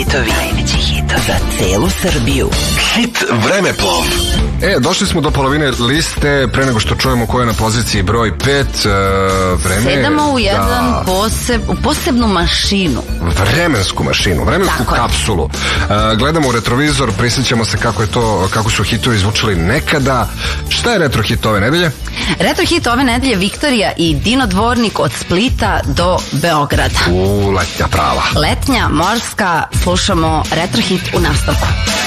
hitovi za celu Srbiju. Hit vremeplov. Došli smo do polovine liste. Pre nego što čujemo ko je na poziciji broj 5, vreme sedamo u posebnu mašinu. Vremensku mašinu, vremensku kapsulu. Gledamo u retrovizor, prisjećamo se kako su hitovi zvučali nekada. Šta je retro hit ove nedelje? Retro hit ove nedelje Viktorija i Dino Dvornik od Splita do Beograda. Letnja prava. Letnja, morska, slušamo retro hit u nastavku.